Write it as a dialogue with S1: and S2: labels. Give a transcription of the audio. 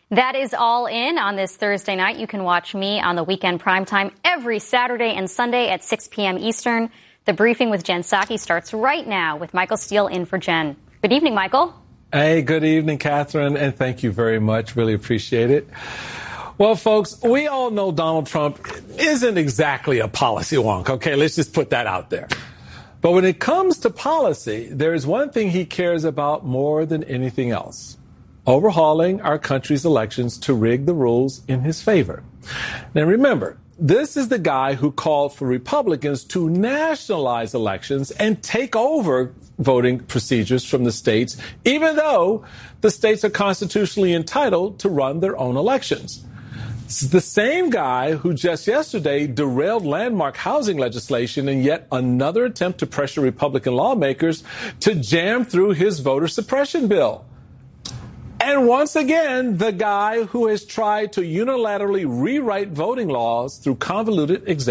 S1: That is All In on this Thursday night. You can watch me on the Weekend Primetime every Saturday and Sunday at 6 p.m. Eastern. The Briefing with Jen Psaki starts right now with Michael Steele in for Jen. Good evening, Michael.
S2: Hey, good evening, Catherine, and thank you very much. Really appreciate it. Well, folks, we all know Donald Trump isn't exactly a policy wonk. Okay, let's just put that out there. But when it comes to policy, there is one thing he cares about more than anything else: overhauling our country's elections to rig the rules in his favor. Now, remember, this is the guy who called for Republicans to nationalize elections and take over voting procedures from the states, even though the states are constitutionally entitled to run their own elections. This is the same guy who just yesterday derailed landmark housing legislation in yet another attempt to pressure Republican lawmakers to jam through his voter suppression bill. And once again, the guy who has tried to unilaterally rewrite voting laws through convoluted executive